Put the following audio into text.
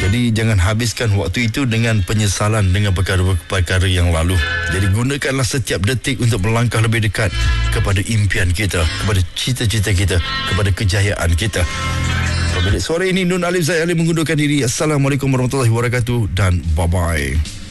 Jadi jangan habiskan waktu itu dengan penyesalan dengan perkara-perkara yang lalu. Jadi gunakanlah setiap detik untuk melangkah lebih dekat kepada impian kita, kepada cita-cita kita, kepada kejayaan kita. Pada sore ini Nun Alif Zaid Ali mengundurkan diri. Assalamualaikum warahmatullahi wabarakatuh dan bye-bye.